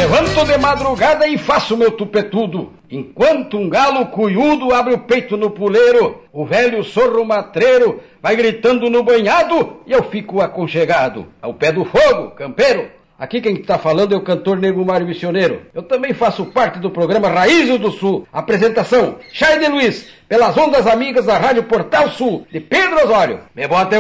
levanto de madrugada e faço meu tupetudo. Enquanto um galo cuiudo abre o peito no puleiro, o velho sorro matreiro vai gritando no banhado e eu fico aconchegado. Ao pé do fogo, campeiro. Aqui quem está falando é o cantor Nego Mário Missioneiro. Eu também faço parte do programa Raízes do Sul. Apresentação, Chay de Luiz, pelas ondas amigas da Rádio Portal Sul, de Pedro Osório. Me bota